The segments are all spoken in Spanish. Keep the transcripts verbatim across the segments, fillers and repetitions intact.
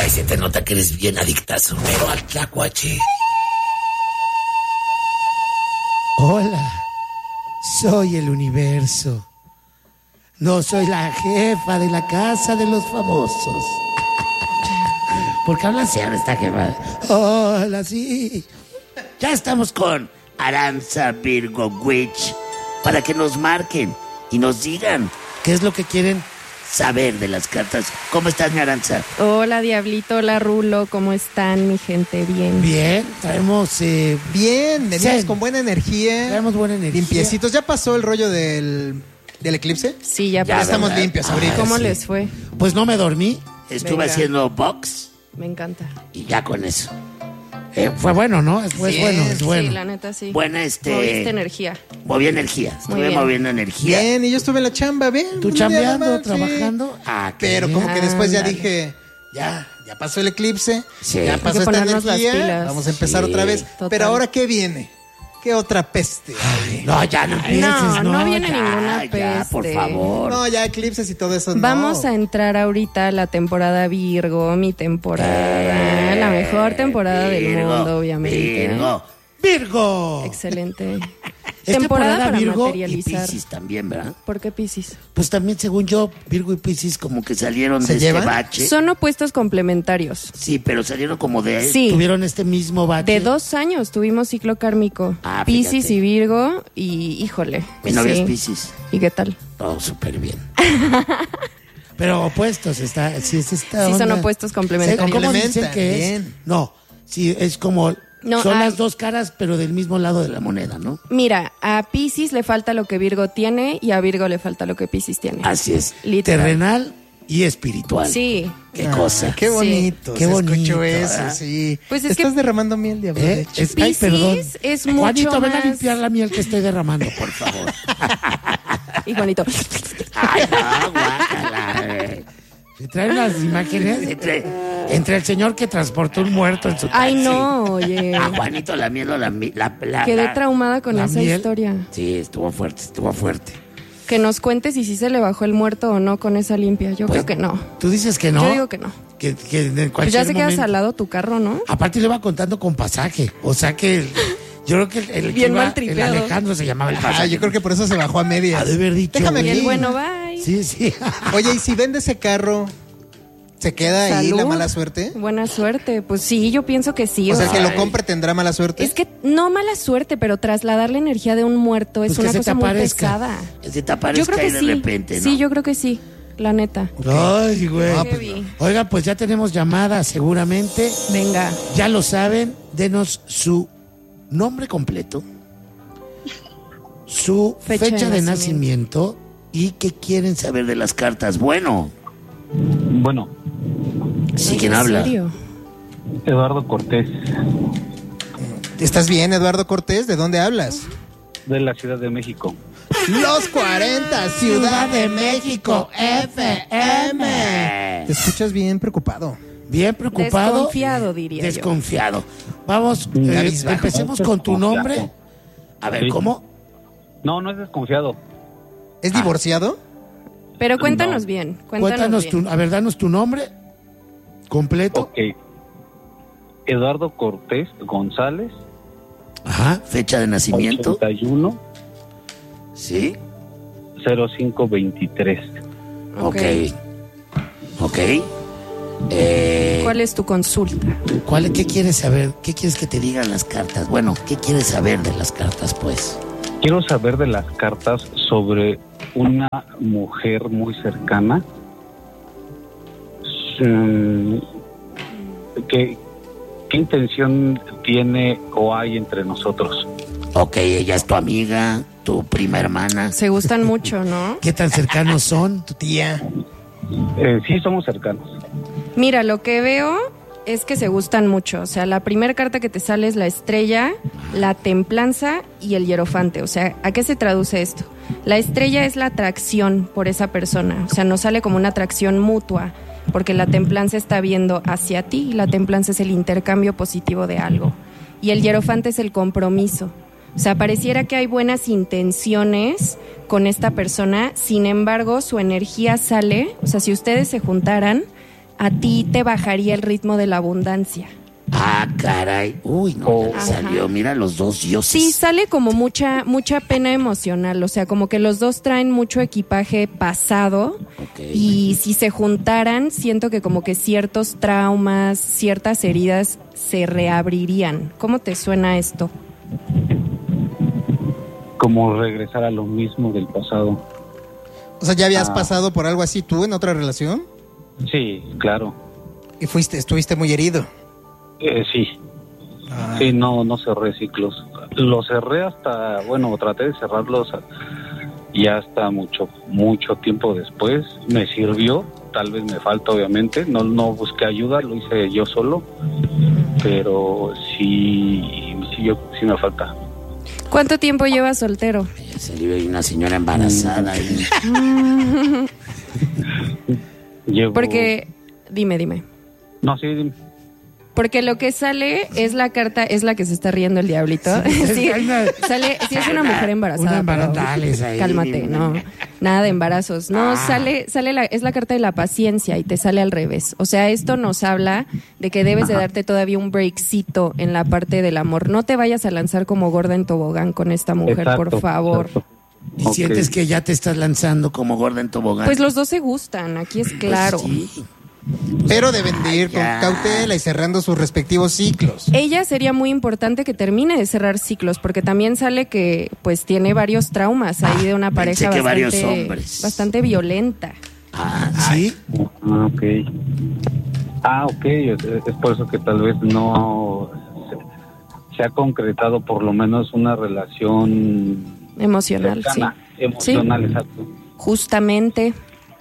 Ay, se te nota que eres bien adictazo, pero al tlacuache. Hola, soy el universo. No soy la jefa de la casa de los famosos. ¿Por qué habla así ahora esta jefa? Hola, sí. Ya estamos con Aranza Virgo Witch para que nos marquen y nos digan ¿Qué es lo que quieren saber de las cartas? ¿Cómo estás, mi Aranza? Hola, Diablito, hola, Rulo, ¿cómo están, mi gente? Bien. Bien, traemos... Eh, Bien, venimos sí. con buena energía. Traemos buena energía. Limpiecitos. ¿Ya pasó el rollo del, del eclipse? Sí, ya, Ya, pasó. estamos ¿verdad? limpios Ah, ahorita. ¿Cómo sí. les fue? Pues no me dormí Estuve Venga. haciendo box Me encanta. y ya con eso. Eh, fue bueno, ¿no? Es, fue Sí, bueno, es bueno. Sí, la neta, sí. Buena, este... Moviste energía. Moví energía. Muy Estuve bien. moviendo energía. Bien, y yo estuve en la chamba, bien. ¿Tú un día chambeando, normal, sí. trabajando? Ah, qué Pero bien. como que después ya Ándale. dije, ya, ya pasó el eclipse, Sí. ya Hay pasó que esta ponernos las energía, pilas. vamos a empezar Sí, otra vez. total. Pero ahora, ¿qué viene? ¿Qué otra peste hay? No, ya no empieces, No, no, no viene ya. ninguna Ya, ya, por peste. favor. No, ya eclipses y todo eso, no. Vamos a entrar ahorita a la temporada Virgo, mi temporada. La mejor temporada del Virgo, mundo, obviamente. Virgo. ¡Virgo! Excelente. ¿Es temporada temporada para Virgo y Y materializar. Piscis también, ¿verdad? ¿Por qué Piscis? Pues también, según yo, Virgo y Piscis como que salieron ¿Se de llevan? este bache. Son opuestos complementarios. Sí, pero salieron como de... Sí. tuvieron este mismo bache. De dos años tuvimos ciclo kármico. Ah, Piscis fíjate. y Virgo. Y híjole. Mi novia sí. es Piscis. ¿Y qué tal? Todo súper bien. Pero opuestos, está, sí, es esta Sí, son onda. opuestos ¿Sí? complementarios. ¿Cómo dicen Complementan, que es? bien. No, sí, es como... No, son hay- las dos caras, pero del mismo lado de la moneda, ¿no? Mira, a Piscis le falta lo que Virgo tiene y a Virgo le falta lo que Piscis tiene. Así es. Literal. Terrenal y espiritual. Sí. Qué Ah, cosa. Qué bonito. Qué se bonito, escuchó eso, ¿verdad? sí. Pues es Estás que- derramando miel, diablo. de ¿Eh? hecho. Es, ay, Piscis perdón. es mucho Juanito, ven a más- limpiar la miel que estoy derramando, por favor. Y Juanito. Ay, no, guácala. eh. Se traen las imágenes Entre, entre el señor que transportó un muerto en su taxi. Ay, no, oye. a Juanito la miel o la... mi- la, la Quedé la- traumada con la esa miel. historia. Sí, estuvo fuerte, estuvo fuerte. Que nos cuentes si sí se le bajó el muerto o no con esa limpia. Yo Pues, creo que no. Tú dices que no. Yo digo que no. Que, que en Pues cualquier ya se queda momento- salado tu carro, ¿no? Aparte le va contando con pasaje. O sea que el- yo creo que el, el que Bien iba- mal el tripeado. Alejandro se llamaba el Ah, pasaje. yo creo que por eso se bajó a medias. Ha de haber dicho, Déjame güey. Y el aquí. bueno, bye. Sí, sí. Oye, ¿y si vende ese carro, se queda ahí Salud. la mala suerte? Buena suerte. Pues sí, yo pienso que sí. O sea, el que Ay. lo compre tendrá mala suerte. Es que no mala suerte, pero trasladar la energía de un muerto es Pues que una se te cosa muy aparezca. pesada. Se te Yo aparezca creo ahí que de sí. repente, ¿no? Sí, yo creo que sí. La neta. Ay, güey. Ah, pues, Heavy. Oiga, pues ya tenemos llamada seguramente. Venga. Ya lo saben. Denos su nombre completo, su fecha, Fecha de, de nacimiento. y qué quieren saber. Saber de las cartas. Bueno, Bueno, sí, ¿quién ¿En habla? serio? Eduardo Cortés, ¿Estás bien, Eduardo Cortés? ¿De dónde hablas? de la Ciudad de México. Los cuarenta, Ciudad de México, F M. Te escuchas bien preocupado. Bien preocupado. Desconfiado, diría yo. Desconfiado. Vamos, Mm, eh, cabizbajo. empecemos con tu nombre. A ver, Sí. ¿cómo? No, no es desconfiado. ¿Es divorciado? Pero cuéntanos No. bien. Cuéntanos, Cuéntanos bien. tu, a ver, danos tu nombre completo. Ok. Eduardo Cortés González, Ajá. Fecha de nacimiento. ochenta y uno Sí. cero cinco veintitrés. Ok. Ok. Eh, ¿Cuál es tu consulta? ¿Cuál, ¿Qué quieres saber? ¿Qué quieres que te digan las cartas? Bueno, ¿qué quieres saber de las cartas, pues? Quiero saber de las cartas sobre una mujer muy cercana. Mm, ¿Qué, qué intención tiene o hay entre nosotros? Ok, ella es tu amiga, tu prima hermana. Se gustan mucho, ¿no? ¿Qué tan cercanos son? Tu tía. Eh, sí, somos cercanos. Mira, lo que veo es que se gustan mucho. O sea, la primera carta que te sale es la estrella, la templanza y el hierofante. O sea, ¿a qué se traduce esto? La estrella es la atracción por esa persona. O sea, nos sale como una atracción mutua, porque la templanza está viendo hacia ti y la templanza es el intercambio positivo de algo. Y el hierofante es el compromiso. O sea, pareciera que hay buenas intenciones con esta persona, sin embargo, su energía sale, o sea, si ustedes se juntaran, a ti te bajaría el ritmo de la abundancia. Ah, caray. Uy, no, Oh. ya salió. Mira los dos dioses. Sí, sale como mucha mucha pena emocional, o sea, como que los dos traen mucho equipaje pasado. Ok. Y si se juntaran, siento que como que ciertos traumas, ciertas heridas se reabrirían. ¿Cómo te suena esto? Como regresar a lo mismo del pasado. O sea, ¿ya habías Ah. pasado por algo así tú en otra relación? Sí, claro. Y fuiste, estuviste muy herido. Eh, sí. Ah. Sí, no, no cerré ciclos. Los cerré hasta, bueno, traté de cerrarlos y hasta mucho, mucho tiempo después. Me sirvió, tal vez me falta obviamente, no, no busqué ayuda, lo hice yo solo, pero sí, sí, yo, sí me falta. ¿Cuánto tiempo llevas soltero? Ya salió ahí una señora embarazada. ahí. Llevo... Porque, dime, dime. No, sí, dime. Porque lo que sale es la carta, es la que se está riendo el diablito. Sí, sale, sí es una mujer embarazada. Una embarazo- pero- Dales ahí. Cálmate, no, nada de embarazos. No, sale, sale la, es la carta de la paciencia y te sale al revés. O sea, esto nos habla de que debes de darte todavía un breakcito en la parte del amor. No te vayas a lanzar como gorda en tobogán con esta mujer, Exacto, por favor. exacto. Y Ok. sientes que ya te estás lanzando como gorda en tobogán. Pues los dos se gustan, aquí es claro. Pues sí. Pero deben de ir con ya. cautela y cerrando sus respectivos ciclos. Ella sería muy importante que termine de cerrar ciclos, porque también sale que pues tiene varios traumas ahí de una pensé pareja que varios bastante, hombres. bastante violenta. Ah, sí. Ah, ok. Ah, ok, es, es por eso que tal vez no se, se ha concretado por lo menos una relación Emocional, cercana, sí. emocional, Sí, exacto. justamente.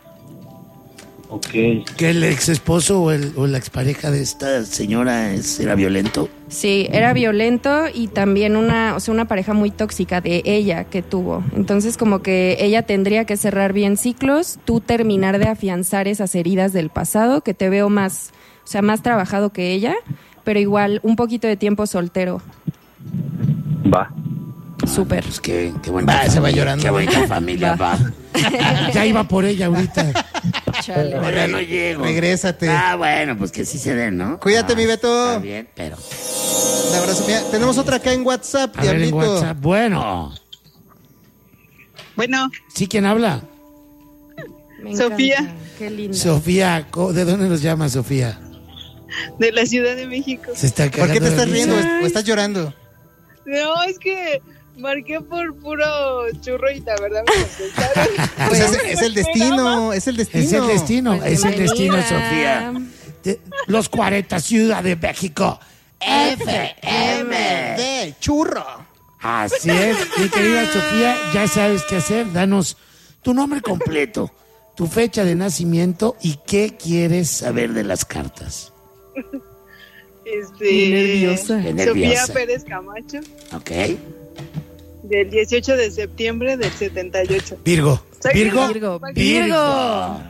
Ok. Que el ex esposo o, el, o la expareja de esta señora es, era violento. Sí, era violento y también una, o sea, una pareja muy tóxica de ella que tuvo. Entonces, como que ella tendría que cerrar bien ciclos, tú terminar de afianzar esas heridas del pasado, que te veo más, o sea, más trabajado que ella, pero igual un poquito de tiempo soltero. Va. Súper. Pues qué, qué bonita Va, se va familia, llorando. Qué bonita familia Va. va. Ya iba por ella ahorita. Chale. Ahora no llego. Regrésate. Ah, bueno, pues que sí se den, ¿no? Cuídate, Ah, mi Beto. Está bien, pero... Un abrazo. Mira, tenemos otra acá en WhatsApp, A ver en Diablito. WhatsApp. Bueno. Bueno, ¿Sí quién habla? Me Sofía. encanta. Qué linda. Sofía. Co- ¿De dónde nos llama Sofía? de la Ciudad de México. Se está ¿Por cagando qué te de estás risa. riendo o estás llorando? No, es que marqué por puro churro y la verdad me contestaron. Pues es, es el destino, es el destino. Es el destino, Pues es el destino, bienvenida. Sofía. De- los cuarenta Ciudad de México. F M. De churro. Así es, mi querida Sofía, ya sabes qué hacer. Danos tu nombre completo, tu fecha de nacimiento y qué quieres saber de las cartas. Este, Qué nerviosa. Qué Sofía nerviosa. Pérez Camacho, Ok. del dieciocho de septiembre del setenta y ocho. Virgo. Soy Virgo. Virgo. Virgo. Virgo.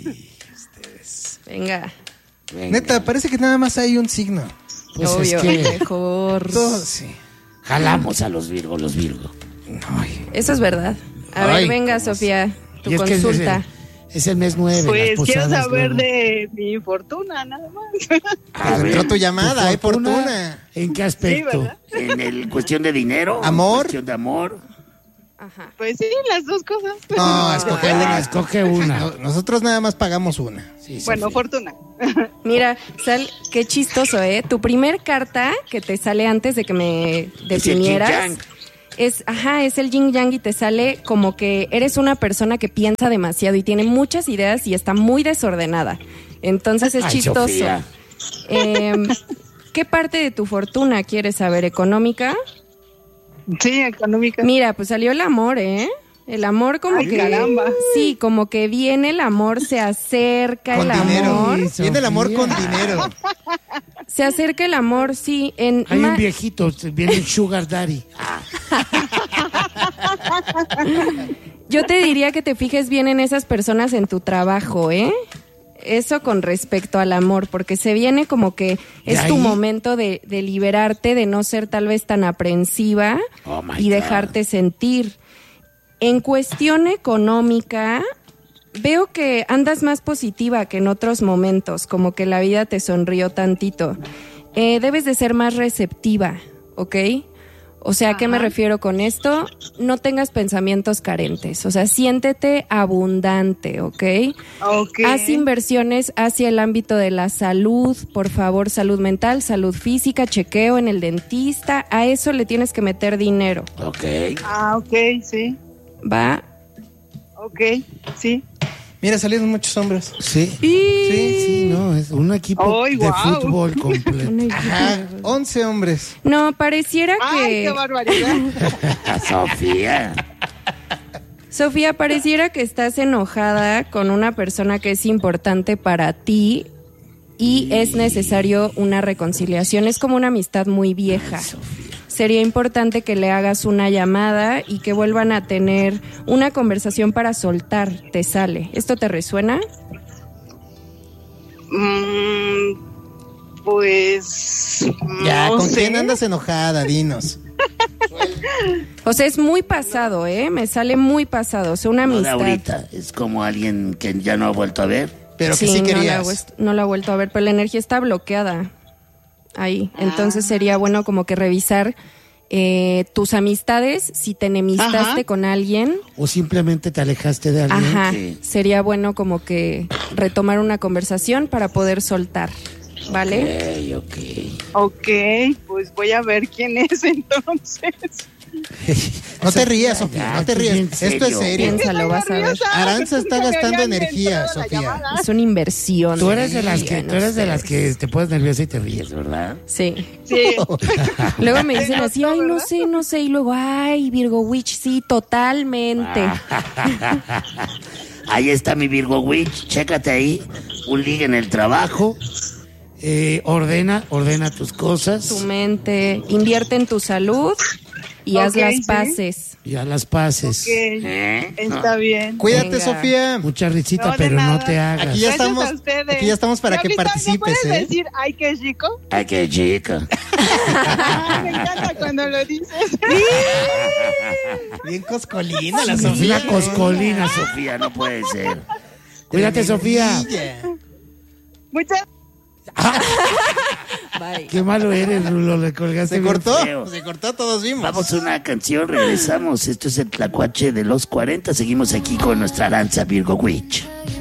Venga. Venga. Neta, parece que nada más hay un signo. Pues Obvio, es que mejor. Todo, sí. Jalamos a los Virgos, los Virgos. Eso es verdad. A Ay, ver, venga, Sofía, tu y es que es consulta. el, es el mes nueve. Pues las quiero posadas saber nueve. de mi fortuna, nada más. A Entró ver, tu llamada, hay fortuna. ¿En qué Sí, aspecto? ¿verdad? en el cuestión de dinero. Amor. Cuestión de amor. Ajá. Pues sí, las dos cosas. No, escoge Ah, una. escoge una. No, nosotros nada más pagamos una. Sí, Bueno, Sofía. fortuna. Mira, Sal, qué chistoso, ¿eh? Tu primer carta que te sale antes de que me Es el definieras yin-yang. es, ajá, es el yin yang y te sale como que eres una persona que piensa demasiado y tiene muchas ideas y está muy desordenada. Entonces es Ay, chistoso. Sofía. Em, ¿Qué parte de tu fortuna quieres saber? ¿Económica? Sí, económica. Mira, pues salió el amor, ¿eh? El amor como Ay, que... caramba. Sí, como que viene el amor, se acerca Con el dinero. amor. Sí, Viene el amor con Sofía. dinero. Se acerca el amor, sí. En Hay ma- un viejito, viene un sugar daddy. Yo te diría que te fijes bien en esas personas en tu trabajo, ¿eh? Eso con respecto al amor, porque se viene como que es ¿De tu ahí? momento de, de liberarte, de no ser tal vez tan aprensiva Oh, my y God. dejarte sentir. En cuestión económica, veo que andas más positiva que en otros momentos, como que la vida te sonrió tantito. Eh, debes de ser más receptiva, ¿ok? O sea, ¿a qué me refiero con esto? No tengas pensamientos carentes, o sea, siéntete abundante, ¿ok? Ok. Haz inversiones hacia el ámbito de la salud, por favor, salud mental, salud física, chequeo en el dentista, a eso le tienes que meter dinero. Ok. Ah, ok, sí. ¿Va? Ok, sí. Mira, salieron muchos hombres. Sí. Y... Sí, sí, no, es un equipo Ay, de guau. fútbol completo. Ajá, once hombres. No, pareciera Ay, que... qué barbaridad. Sofía. Sofía, pareciera que estás enojada con una persona que es importante para ti y es necesario una reconciliación. Es como una amistad muy vieja. Sería importante que le hagas una llamada y que vuelvan a tener una conversación para soltar. Te sale. ¿Esto te resuena? Mm, pues... Ya, no ¿con sé. quién andas enojada? Dinos. O sea, es muy pasado, ¿eh? Me sale muy pasado. O sea, una No de amistad. ahorita. Es como alguien que ya no ha vuelto a ver. Pero que sí, no la, he querías. vuest- no la he vuelto a ver, pero la energía está bloqueada ahí. Entonces sería bueno como que revisar eh, tus amistades, si te enemistaste Ajá. con alguien. O simplemente te alejaste de alguien. Ajá, Sí. sería bueno como que retomar una conversación para poder soltar, ¿vale? Ok, ok. Ok, pues voy a ver quién es entonces. No te rías, Sofía, ya, no te esto es rías. en Esto es serio. serio. Piénsalo, vas a ver. nerviosa. Aranza está Se me gastando había energía, inventado la Sofía. llamada. Es una inversión. Tú eres de las que, Digan tú eres de las ustedes. que te pones nerviosa y te ríes. Es verdad. Sí. Sí. Luego me dicen así, notó, ay, no ¿verdad? sé, no sé. Y luego, ay, Virgo Witch, sí, totalmente. Ahí está mi Virgo Witch. Chécate ahí. Un ligue en el trabajo. Eh, ordena, ordena tus cosas. Tu mente, invierte en tu salud y haz Ok, las sí. paces. Y a las paces. Ok, ¿Eh? está bien. Cuídate, Venga. Sofía. Mucha risita, No, de pero no nada. te hagas. Aquí ya Gracias estamos, a ustedes. aquí ya estamos para Y que ahorita, ¿me participes, puedes ¿eh? decir, ay, qué chico? Ay, qué chica. Ah, me encanta cuando lo dices. Bien coscolina la Es Sofía. una coscolina, Sofía. Sofía, no puede ser. Cuídate, Sofía. Tremendilla. Muchas Bye. Qué malo eres, Rulo. Le colgaste Se bien cortó, feo. se cortó, todos vimos. Vamos a una canción, regresamos. Esto es el Tlacuache de los cuarenta. Seguimos aquí con nuestra Aranza Virgo Witch.